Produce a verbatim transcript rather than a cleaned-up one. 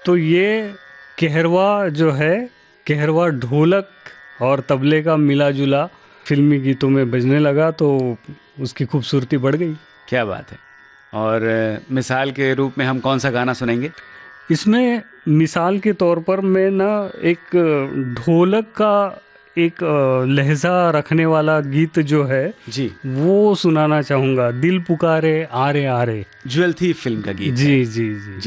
तो ये कहरवा जो है, कहरवा ढोलक और तबले का मिला जुला फिल्मी गीतों में बजने लगा, तो उसकी खूबसूरती बढ़ गई। क्या बात है। और अ, मिसाल के रूप में हम कौन सा गाना सुनेंगे? इसमें मिसाल के तौर पर मैं ना एक ढोलक का एक अ, लहजा रखने वाला गीत जो है जी। वो सुनाना चाहूँगा। दिल पुकारे आरे आरे। ज्वेल थी फिल्म का गीत है। जी जी जी।